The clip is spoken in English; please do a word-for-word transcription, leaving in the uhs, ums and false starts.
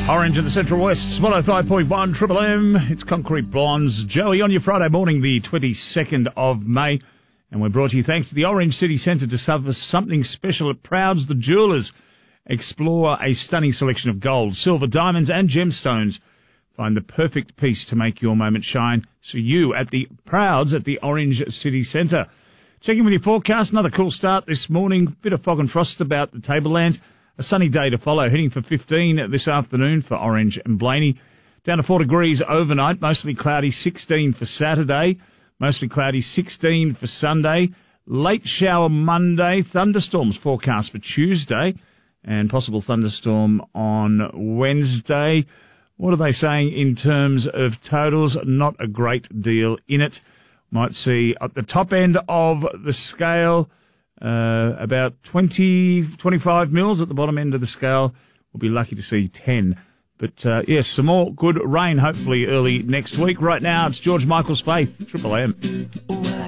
Orange in the Central West, one oh five point one Triple M. It's Concrete Blondes. Joey on your Friday morning, the twenty-second of May. And we're brought to you thanks to the Orange City Centre to suffer something special at Prouds the Jewellers. Explore a stunning selection of gold, silver, diamonds and gemstones. Find the perfect piece to make your moment shine. So you at the Prouds at the Orange City Centre. Checking with your forecast, another cool start this morning. Bit of fog and frost about the tablelands. A sunny day to follow, heading for fifteen this afternoon for Orange and Blaney. Down to four degrees overnight, mostly cloudy, sixteen for Saturday. Mostly cloudy, sixteen for Sunday. Late shower Monday, thunderstorms forecast for Tuesday. And possible thunderstorm on Wednesday. What are they saying in terms of totals? Not a great deal in it. Might see at the top end of the scale, uh, about twenty, twenty-five mils. At the bottom end of the scale, we'll be lucky to see ten. But, uh, yes, some more good rain, hopefully early next week. Right now, it's George Michael's Faith, Triple M.